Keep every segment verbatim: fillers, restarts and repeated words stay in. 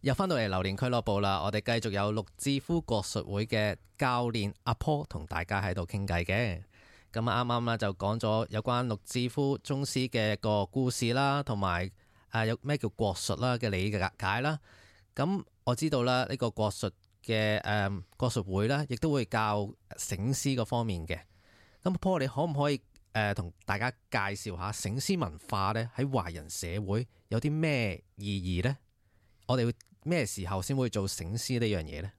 又翻到嚟榴蓮俱樂部啦，我哋繼續有陸志夫國術會嘅教練阿 Paul 同大家喺度傾偈嘅。咁啊啱啱啦就講咗有關陸志夫宗師嘅個故事啦，同埋誒有咩叫國術啦嘅理解啦。咁我知道啦，呢個國術嘅誒國術會啦，亦都會教醒獅嗰方面嘅。咁 Paul 你可唔可以誒同、呃、大家介紹下醒獅文化咧喺華人社會有啲咩意義呢？我哋會咩時候先會做醒獅呢樣嘢呢？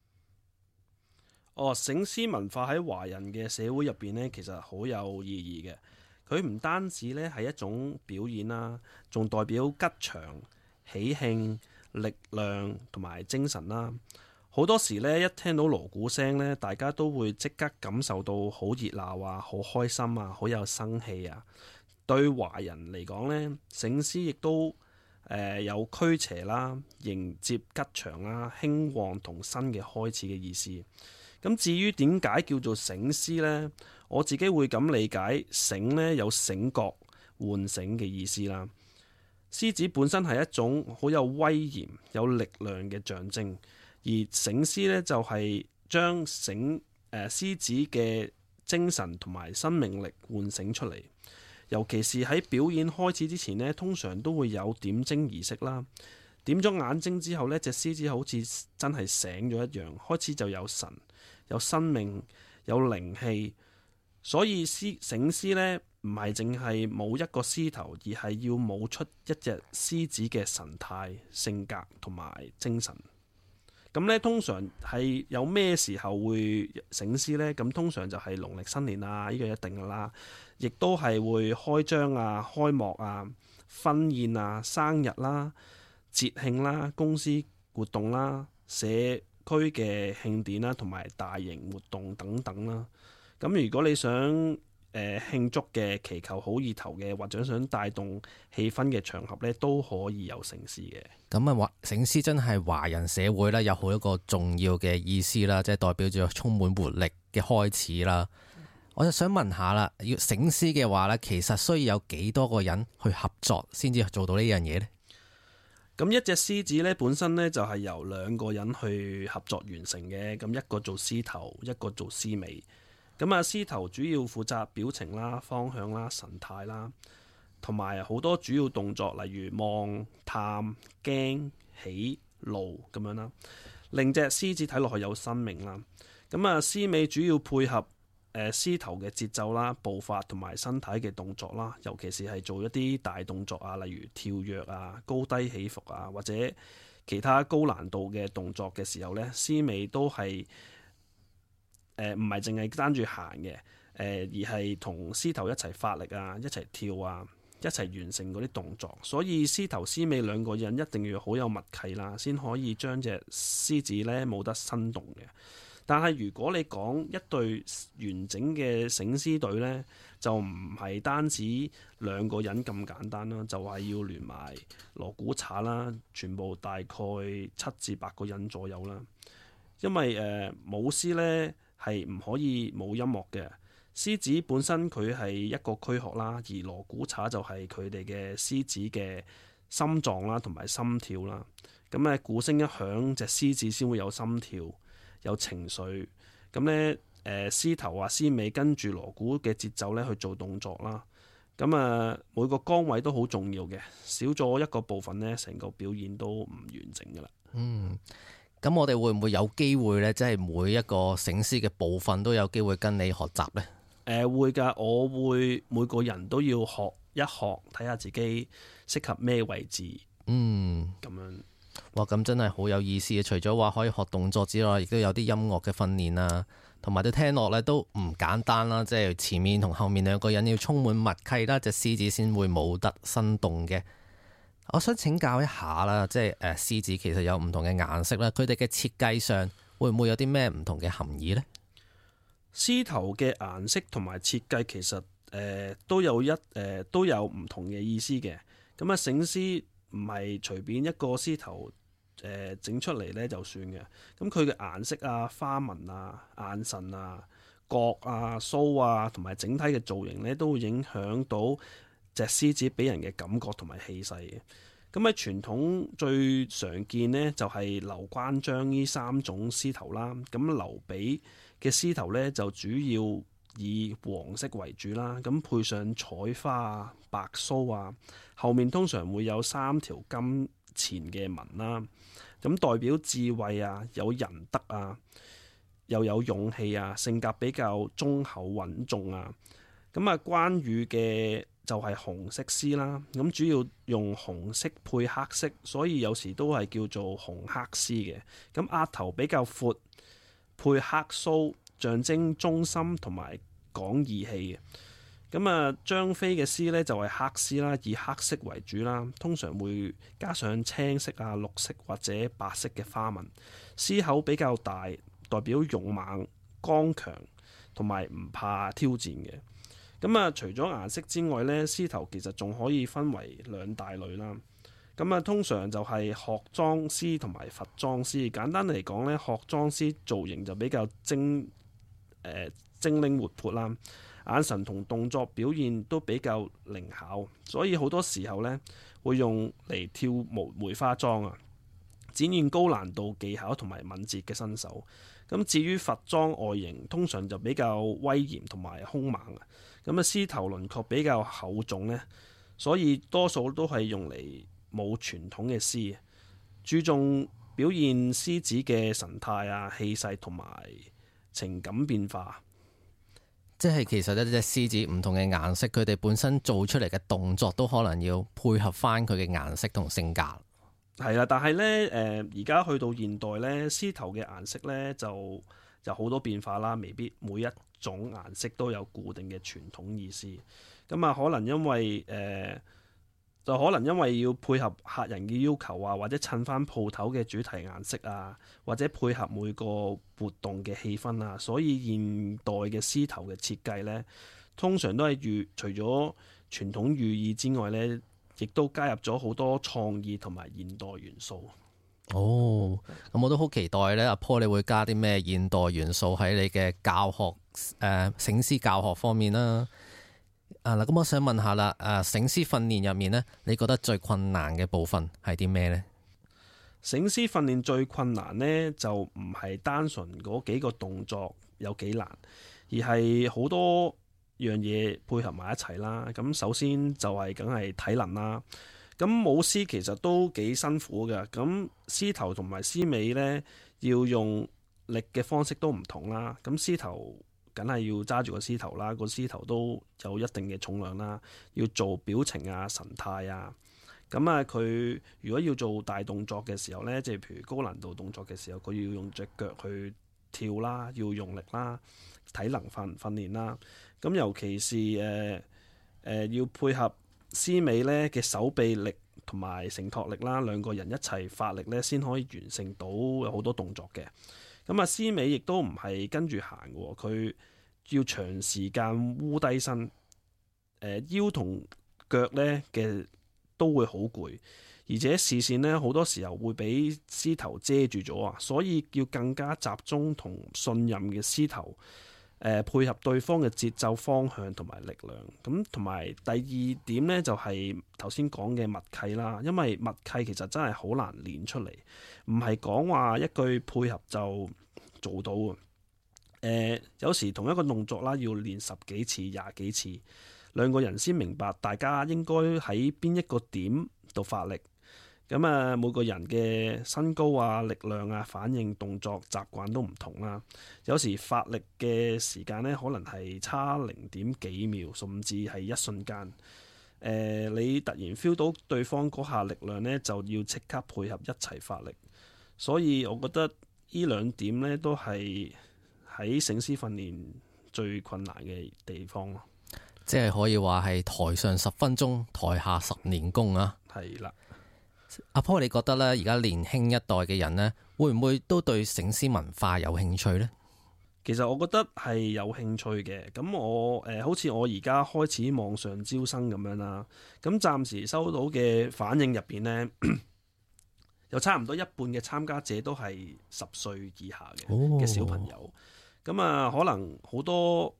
哦，醒獅文化喺華人嘅社會入邊呢，其實好有意義嘅。佢唔單止呢係一種表演啦，仲代表吉祥、喜慶、力量同埋精神啦。好多時呢，一聽到鑼鼓聲呢，大家都會即刻感受到好熱鬧啊，好開心啊，好有生氣啊。對華人嚟講呢，醒獅亦都誒、呃、有驅邪啦、迎接吉祥啦、興旺同新嘅開始嘅意思。咁至於點解叫做醒獅呢？我自己會咁理解，醒呢有醒覺、喚醒嘅意思啦。獅子本身係一種好有威嚴、有力量嘅象徵，而醒獅呢就係將醒誒、呃、獅子嘅精神同埋生命力喚醒出嚟。尤其是喺表演開始之前呢，通常都會有點睛儀式啦。點咗眼睛之後呢，隻獅子好似真係醒咗一樣，開始就有神、有生命、有靈氣。所以獅醒獅呢，唔係淨係舞一個獅頭，而係要舞出一隻獅子嘅神態、性格同埋精神。咁呢，通常係有咩時候會醒獅呢？咁通常就係農曆新年啊，呢個一定噶啦。亦都係會開張啊、開幕啊、婚宴啊、生日啦、節慶啦、公司活動啦、社區嘅慶典啦，同埋大型活動等等啦。咁如果你想誒、呃、慶祝嘅、祈求好意頭嘅，或者想帶動氣氛嘅場合呢，都可以有醒獅嘅。 咁啊，醒獅真係華人社會咧有好一個重要嘅意思啦，即係代表住充滿活力嘅開始啦。我就想問下啦，要醒獅嘅話咧，其實需要有幾多個人去合作先至做到呢樣嘢呢？ 咁一隻獅子咧本身咧就係由兩個人去合作完成嘅。咁一個做獅頭，一個做獅尾。咁啊，獅頭主要負責表情啦、方向啦、神態啦，同埋好多主要動作，例如望、探、驚、喜、怒咁樣啦，令隻獅子睇落去有生命啦。咁啊，獅尾主要配合誒獅頭嘅節奏啦、步伐同埋身體嘅動作啦，尤其是係做一啲大動作啊，例如跳躍啊、高低起伏啊，或者其他高難度嘅動作嘅時候呢，獅尾都係誒唔係淨係單住行嘅，誒、呃、而係同獅頭一齊發力啊，一齊跳啊，一齊完成嗰啲動作。所以獅頭獅尾兩個人一定要好有默契啦，先可以將隻獅子呢舞得生動嘅。但係如果你講一隊完整嘅醒獅隊呢，就唔係單止兩個人咁簡單啦，就係、是、要聯埋鑼鼓鑔啦，全部大概七至八個人左右啦。因為誒、呃、舞獅呢係唔可以冇音樂嘅，獅子本身佢係一個軀殼啦，而鑼鼓鑔就係佢哋嘅獅子嘅心臟啦，同埋心跳啦。咁咧鼓聲一響，隻獅子先會有心跳。有情緒，咁呢誒獅頭啊獅尾跟住鑼鼓嘅節奏呢去做動作啦。咁啊每個崗位都好重要嘅，少咗一個部分呢，成個表演都唔完整噶啦。 嗯，咁我哋會唔會有機會呢？即係每一個醒獅嘅部分都有機會跟你學習呢？誒、 呃、會㗎，我會每個人都要學一學，睇下自己適合咩位置。 嗯， 咁樣。 哇，咁真係好有意思嘅。除咗話可以學動作之外，亦都有啲音樂嘅訓練啦，同埋都聽落咧都唔簡單啦。即係前面同後面兩個人要充滿默契啦，隻獅子先會舞得生動嘅。我想請教一下啦，即係誒獅子其實有唔同嘅顏色啦，佢哋嘅設計上會唔會有啲咩唔同嘅含義呢？ 獅頭嘅顏色同埋設計其實誒、呃、都有一誒、呃、都有唔同嘅意思嘅。咁啊，醒獅唔係隨便一個獅頭誒整、呃、出嚟呢就算嘅，咁佢嘅顏色啊、花紋啊、眼神啊、角啊、鬚啊，同埋整體嘅造型呢，都會影響到隻獅子俾人嘅感覺同埋氣勢嘅。 咁喺傳統最常見呢，就係劉關張呢三種獅頭啦。咁劉備嘅獅頭呢，就主要以黃色為主啦，咁配上彩花啊、白鬚啊，後面通常會有三條金錢嘅紋啦，咁代表智慧啊、有仁德啊、又有勇氣啊，性格比較忠厚穩重啊。咁啊，關羽嘅就係紅色獅啦，咁主要用紅色配黑色，所以有時都係叫做紅黑獅嘅。咁額頭比較闊，配黑鬚，象徵忠心同埋講義氣嘅。咁啊，張飛嘅獅呢就係黑獅啦，以黑色為主啦，通常會加上青色啊、綠色或者白色嘅花紋。獅口比較大，代表勇猛、剛強同埋唔怕挑戰嘅。咁啊，除咗顏色之外呢，獅頭其實仲可以分為兩大類啦。咁啊，通常就係鶴裝獅同埋佛裝獅。簡單嚟講呢，鶴裝獅造型就比較精誒、呃、精靈活潑啦。眼神同動作表現都比較靈巧，所以好多時候呢會用嚟跳梅梅花樁啊，展現高難度技巧同埋敏捷嘅身手。咁至於佛裝外形，通常就比較威嚴同埋兇猛啊。咁啊，獅頭輪廓比較厚重呢，所以多數都係用嚟舞傳統嘅獅，注重表現獅子嘅神態啊、氣勢同埋情感變化。 即係其實一隻獅子唔同嘅顏色，佢哋本身做出嚟嘅動作都可能要配合翻佢嘅顏色同性格。 係啦，但係呢，誒而家去到現代呢，獅頭嘅顏色呢就有好多變化啦，未必每一種顏色都有固定嘅傳統意思。咁啊，可能因為誒、呃，就可能因為要配合客人嘅要求啊，或者襯翻鋪頭嘅主題顏色啊，或者配合每個活動嘅氣氛啊，所以現代嘅獅頭嘅設計呢，通常都係寓除咗傳統寓意之外呢，亦都加入咗好多創意同埋現代元素。 哦，咁我都好期待呢，阿 Paul 你會加啲咩現代元素喺你嘅教學誒醒獅教學方面啦。啊嗱，咁我想問下啦，誒醒獅訓練入面呢，你覺得最困難嘅部分係啲咩呢？ 醒獅訓練最困難呢，就唔係單純嗰幾個動作有幾難，而係好多樣嘢配合埋一齊啦。咁首先就係梗係體能啦。咁舞獅其實都幾辛苦嘅。咁獅頭同埋獅尾呢，要用力嘅方式都唔同啦。咁獅頭梗係要揸住個獅頭啦，個獅頭都有一定嘅重量啦，要做表情啊、神態啊。咁啊，佢如果要做大動作嘅時候呢，即係譬如高難度動作嘅時候，佢要用隻腳去跳啦，要用力啦，體能訓訓練啦。咁尤其是誒誒、呃呃、要配合獅尾呢嘅手臂力同埋承托力啦，兩個人一齊發力呢，先可以完成到有好多動作嘅。咁啊，獅尾亦都唔係跟住行嘅，佢要長時間烏低身，誒、呃、腰同腳呢嘅都會好攰，而且視線呢好多時候會俾獅頭遮住咗啊，所以要更加集中同信任嘅獅頭。誒、呃、配合對方嘅節奏、方向同埋力量，咁同埋第二點呢，就係頭先講嘅默契啦。因為默契其實真係好難練出嚟，唔係講話一句配合就做到啊。誒、呃、有時同一個動作啦，要練十幾次、廿幾次，兩個人先明白大家應該喺邊一個點度發力。咁啊，每個人嘅身高啊、力量啊、反應、動作、習慣都唔同啦。有時發力嘅時間呢，可能係差零點幾秒，甚至係一瞬間。誒、呃，你突然 feel 到對方嗰下力量呢，就要即刻配合一齊發力。所以，我覺得呢兩點呢，都係喺醒獅訓練最困難嘅地方咯。 即係可以話係台上十分鐘，台下十年功啊！ 係啦。 阿 Paul，你覺得咧，而家年輕一代嘅人呢，會唔會都對醒獅文化有興趣呢？ 其實我覺得係有興趣嘅。咁我誒、呃，好似我而家開始網上招生咁樣啦。咁暫時收到嘅反應入邊呢，有差唔多一半嘅參加者都係十歲以下嘅嘅、哦、小朋友。咁啊，可能好多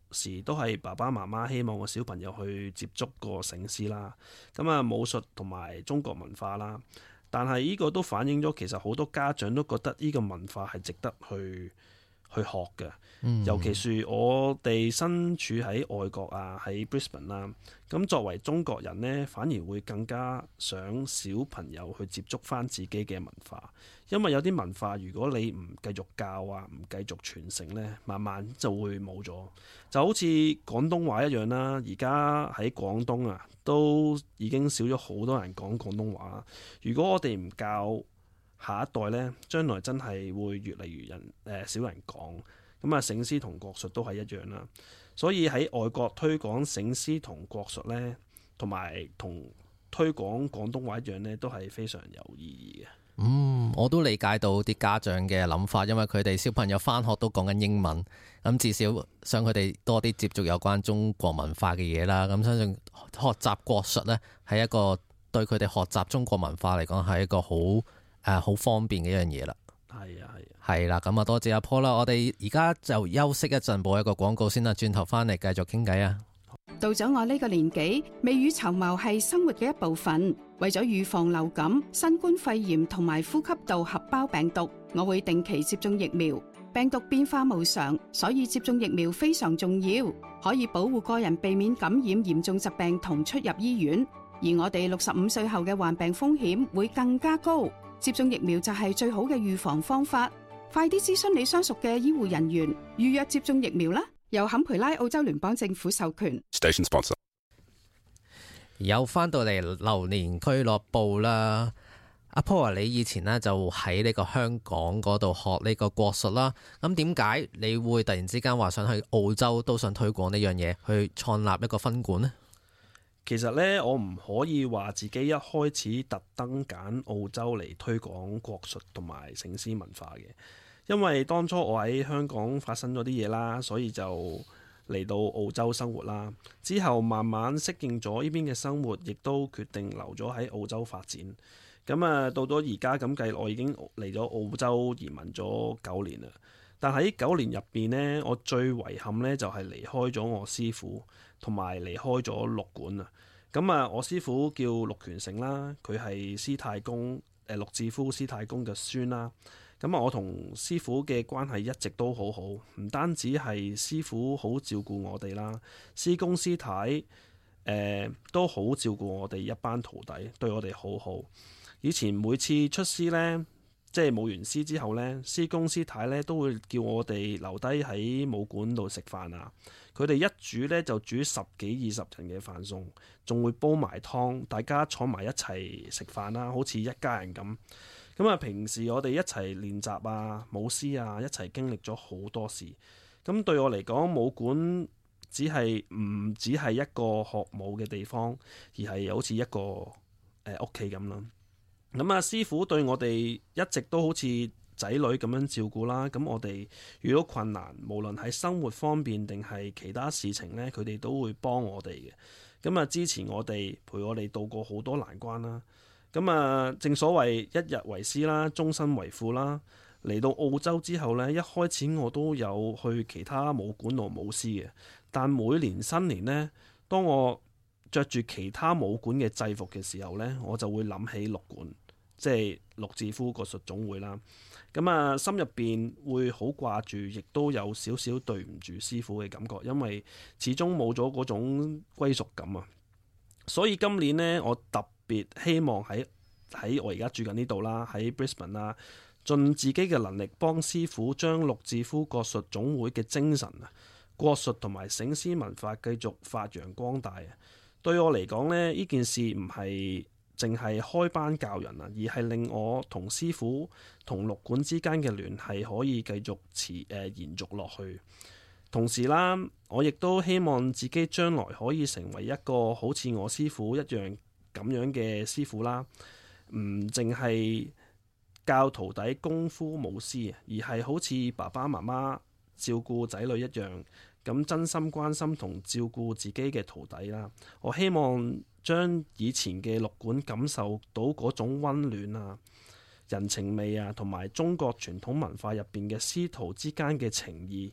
時都係爸爸媽媽希望個小朋友去接觸個醒獅啦，咁啊武術同埋中國文化啦。但係呢個都反映咗，其實好多家長都覺得呢個文化係值得去去學嘅。 嗯、 尤其是我哋身處喺外國啊，喺 Brisbane 啦，咁作為中國人呢，反而會更加想小朋友去接觸翻自己嘅文化，因為有啲文化如果你唔繼續教啊，唔繼續傳承呢，慢慢就會冇咗。就好似廣東話一樣啦，而家喺廣東啊，都已經少咗好多人講廣東話。如果我哋唔教下一代呢，將來真係會越嚟越人誒、呃、少人講。咁啊，醒獅同國術都係一樣啦。所以喺外國推廣醒獅同國術呢，同埋同推廣廣東話一樣呢，都係非常有意義嘅。 嗯，我都理解到啲家長嘅諗法，因為佢哋小朋友返學都講緊英文，咁至少想佢哋多啲接觸有關中國文化嘅嘢啦。咁相信學習國術呢，係一個對佢哋學習中國文化嚟講係一個好誒好方便嘅一樣嘢啦。 係啊，係啊， 係啦，咁啊多謝阿 Paul 啦，我哋而家就休息一陣，播一個廣告先啦，轉頭翻嚟繼續傾偈啊。 到咗我呢個年紀，未雨綢繆係生活嘅一部分。為咗預防流感、新冠肺炎同埋呼吸道合胞病毒，我會定期接種疫苗。病毒變化無常，所以接種疫苗非常重要，可以保護個人避免感染嚴重疾病同出入醫院。而我哋六十五歲後嘅患病風險會更加高，接種疫苗就係最好嘅預防方法。快啲諮詢你相熟嘅醫護人員，預約接種疫苗啦！由坎培拉澳洲聯邦政府授權。 Station sponsor。 又翻到嚟流年俱樂部啦，阿 Paul 啊，你以前呢就喺呢個香港嗰度學呢個國術啦，咁點解你會突然之間話想去澳洲都想推廣呢樣嘢，去創立一個分館呢？ 其實呢，我唔可以話自己一開始特登揀澳洲嚟推廣國術同埋醒獅文化嘅，因為當初我喺香港發生咗啲嘢啦，所以就嚟到澳洲生活啦。之後慢慢適應咗呢邊嘅生活，亦都決定留咗喺澳洲發展。咁啊，到咗而家咁計，我已經嚟咗澳洲移民咗九年啦。但喺九年入邊呢，我最遺憾呢就係離開咗我師傅，同埋離開咗陸館啊。咁啊，我師傅叫陸權成啦，佢係師太公誒陸志夫師太公嘅孫啦。咁啊，我同師傅嘅關係一直都好好，唔單止係師傅好照顧我哋啦，師公師太誒、呃、都好照顧我哋一班徒弟，對我哋好好。以前每次出師呢，即係舞完獅之後呢，師公師太呢都會叫我哋留低喺武館度食飯啊。佢哋一煮呢，就煮十幾二十人嘅飯餸，仲會煲埋湯，大家坐埋一齊食飯啦，好似一家人咁。咁啊，平時我哋一齊練習啊、舞獅啊，一齊經歷咗好多事。咁對我嚟講，武館只係唔只係一個學武嘅地方，而係好似一個誒屋企咁啦。咁啊，師傅對我哋一直都好似仔女咁樣照顧啦。咁我哋遇到困難，無論喺生活方面定係其他事情呢，佢哋都會幫我哋嘅。咁啊，支持我哋，陪我哋渡過好多難關啦。咁啊，正所謂一日為師啦，終身為父啦。嚟到澳洲之後呢，一開始我都有去其他武館度舞獅嘅，但每年新年呢，當我着住其他武館嘅制服嘅時候呢，我就會諗起陸館，即係陸志夫國術總會啦。咁啊，心入邊會好掛住，亦都有少少對唔住師傅嘅感覺，因為始終冇咗嗰種歸屬感啊。所以今年呢，我特別希望喺喺我而家住緊呢度啦，喺 Brisbane 啦，盡自己嘅能力幫師傅將陸志夫國術總會嘅精神啊、國術同埋醒獅文化繼續發揚光大啊！對我嚟講呢，呢件事唔係淨係開班教人啊，而係令我同師傅同陸館之間嘅聯繫可以繼續持誒、呃、延續落去。同時啦，我亦都希望自己將來可以成為一個好似我師傅一樣咁樣嘅師傅啦，唔淨係教徒弟功夫舞獅，而係好似爸爸媽媽照顧仔女一樣，咁真心關心同照顧自己嘅徒弟啦。我希望將以前嘅陸館感受到嗰種溫暖啊、人情味啊，同埋中國傳統文化入邊嘅師徒之間嘅情誼，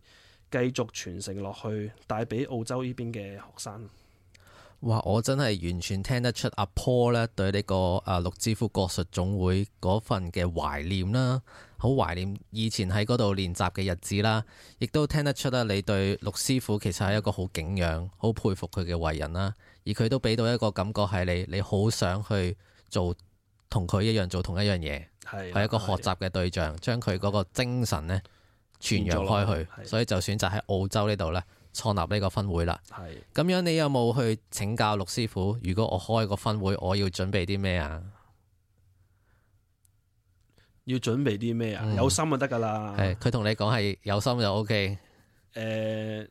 繼續傳承落去，帶俾澳洲呢邊嘅學生。 哇！我真係完全聽得出阿 Paul 咧對呢個誒陸之夫國術總會嗰份嘅懷念啦，好懷念以前喺嗰度練習嘅日子啦，亦都聽得出啦，你對陸師傅其實係一個好敬仰、好佩服佢嘅為人啦，而佢都俾到一個感覺係你，你好想去做同佢一樣做同一樣嘢，係係一個學習嘅對象，將佢嗰個精神呢傳揚開去，所以就選擇喺澳洲呢度呢創立呢個分會啦。係咁樣，你有冇去請教陸師傅？如果我開個分會，我要準備啲咩啊？ 要準備啲咩啊？嗯、有心就得噶啦。 係佢同你講係有心就 O K。 誒，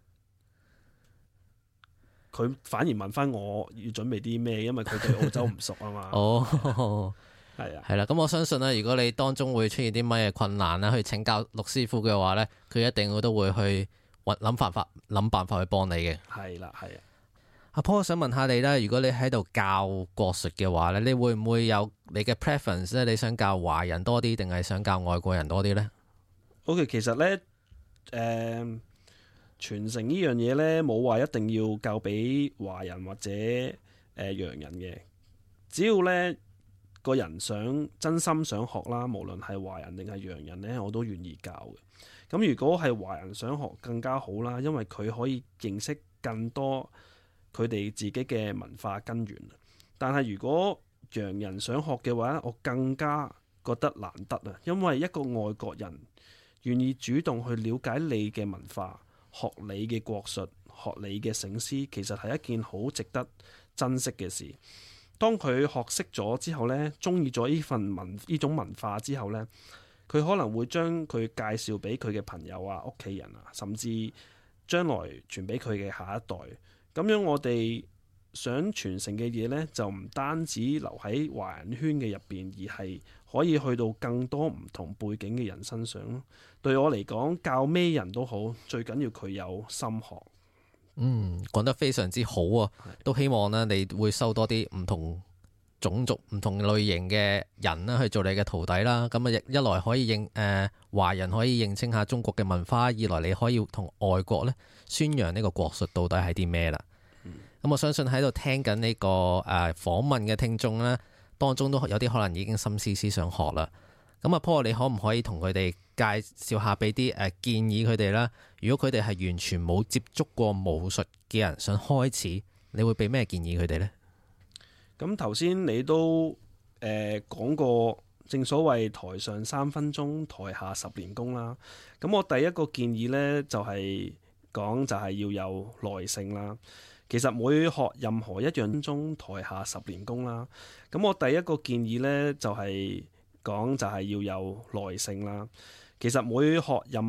佢反而問翻我要準備啲咩，因為佢對澳洲唔熟啊嘛。 哦， 係啊， 係啦。咁我相信咧，如果你當中會出現啲乜嘢困難啦，去請教陸師傅嘅話呢，佢一定都會去諗辦法，諗辦法去幫你嘅。 係啦，係啊。 阿 Paul 想問下你啦，如果你喺度教國術嘅話咧，你會唔會有你嘅 preference 咧？你想教華人多啲，定係想教外國人多啲呢？ OK， 其實呢，誒、呃、傳承呢樣嘢呢，冇話一定要教俾華人或者誒、呃、洋人嘅，只要呢個人想真心想學啦，無論係華人定係洋人呢，我都願意教嘅。咁如果係華人想學更加好啦，因為佢可以認識更多佢哋自己嘅文化根源。但係如果洋人想學嘅話，我更加覺得難得啊，因為一個外國人願意主動去了解你嘅文化，學你嘅國術，學你嘅醒獅，其實係一件好值得珍惜嘅事。當佢學識咗之後呢，中意咗呢份文呢種文化之後呢，佢可能會將佢介紹俾佢嘅朋友啊、屋企人啊，甚至將來傳俾佢嘅下一代。咁樣我哋想傳承嘅嘢呢，就唔單止留喺華人圈嘅入邊，而係可以去到更多唔同背景嘅人身上咯。對我嚟講，教咩人都好，最緊要佢有心學。 嗯，講得非常之好啊！都希望呢，你會收多啲唔同種族、唔同類型嘅人啦，去做你嘅徒弟啦。咁啊，一來可以認誒華人可以認清下中國嘅文化，二來你可以同外國咧宣揚呢個國術到底係啲咩啦。咁、嗯、我相信喺度聽緊呢、這個誒、呃、訪問嘅聽眾呢，當中都有啲可能已經心思思想學啦。咁啊 Paul，你可唔可以同佢哋介紹下，俾啲誒建議佢哋啦？如果佢哋係完全冇接觸過武術嘅人，想開始，你會俾咩建議佢哋呢？ 咁頭先你都誒、呃、講過，正所謂台上三分鐘，台下十年功啦。咁我第一個建議呢，就係、是、講就係要有耐性啦。其實每學任何一樣鐘，台下十年功啦。咁我第一個建議呢，就係、是、講就係要有耐性啦。其實每學任